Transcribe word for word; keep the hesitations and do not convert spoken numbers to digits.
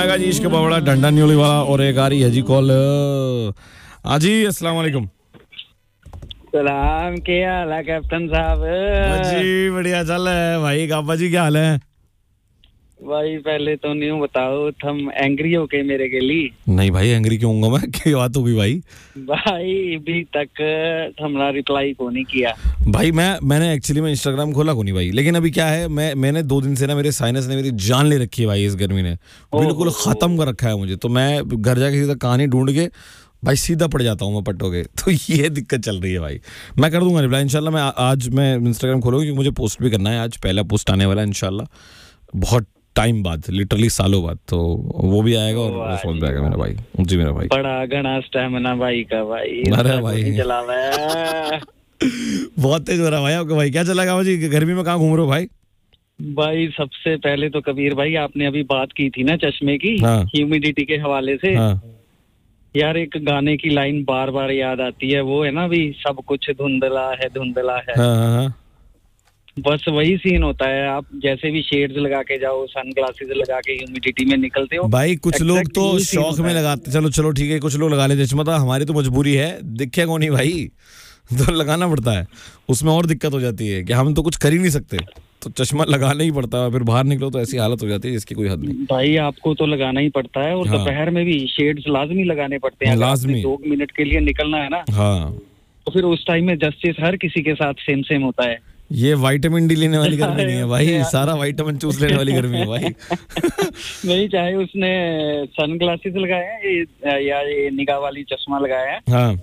जी इश्क बावड़ा डंडा न्यूली वाला और एक आ रही है जी कॉल। हाजी अस्सलाम वालेकुम। सलाम, क्या हाल है कैप्टन साहब? जी बढ़िया चल है भाई। काबा जी क्या हाल है भाई? पहले तो न्यू बताओ, तुम एंग्री हो के मेरे के लिए? नहीं भाई एंग्री क्यों होऊंगा मैं, क्या बात हो गई भाई? भाई अभी तक हमारा रिप्लाई को नहीं किया भाई। मैं मैंने एक्चुअली में इंस्टाग्राम खोला को नहीं भाई, लेकिन अभी क्या है, मैं मैंने दो दिन से ना मेरे साइनस ने मेरी जान ले रखी है भाई। इस गर्मी ने बिल्कुल खत्म कर रखा है मुझे, तो मैं घर जाके सीधा कहानी ढूंढ के भाई सीधा पड़ जाता हूँ मैं पट्टोगे। तो ये दिक्कत चल रही है भाई। मैं कर दूंगा रिप्लाई इंशाल्लाह। मैं आज मैं इंस्टाग्राम खोलूंगा क्योंकि मुझे पोस्ट भी करना है। आज पहला पोस्ट आने वाला है इंशाल्लाह, बहुत टाइम बाद, लिटरली सालों बाद, तो वो भी आएगा और वो समझ जाएगा मेरा भाई। जी मेरा भाई, बड़ा घना स्टैमिना भाई का भाई। अरे भाई चलावा है बहुत तेज हो रहा है भाई आपका। भाई क्या चला जी, गर्मी में कहाँ घूम रहे हो भाई? भाई सबसे पहले तो कबीर भाई, आपने अभी बात की थी ना चश्मे की, हाँ। ह्यूमिडिटी के हवाले से। हाँ। यार एक गाने की लाइन बार बार याद आती है, वो है ना भी सब कुछ धुंधला है धुंधला है। हाँ, हाँ, हाँ। बस वही सीन होता है। आप जैसे भी शेड्स लगा के जाओ, सन ग्लासेस लगा के ह्यूमिडिटी में निकलते हो भाई कुछ लोग तो शौक में लगाते, चलो चलो ठीक है, कुछ लोग लगा लेते चश्मा, हमारी तो मजबूरी है, दिखे को नहीं भाई तो लगाना पड़ता है। उसमें और दिक्कत हो जाती है कि हम तो कुछ कर ही नहीं सकते, तो चश्मा लगाना ही पड़ता है। फिर बाहर निकलो तो ऐसी हालत हो जाती है जिसकी कोई हद नहीं। भाई आपको तो लगाना ही पड़ता है, और हाँ। दोपहर में भी शेड्स लाजमी लगाने पड़ते हैं। लाजमी दो मिनट के लिए निकलना है ना, हाँ, तो फिर उस टाइम में जस्टिस हर किसी के साथ सेम सेम होता है। ये विटामिन डी लेने वाली गर्मी नहीं है भाई, सारा विटामिन चूस लेने वाली गर्मी है भाई नहीं, चाहे उसने सन ग्लासेस लगाए हैं या ये निगाह वाली चश्मा लगाया है, हाँ।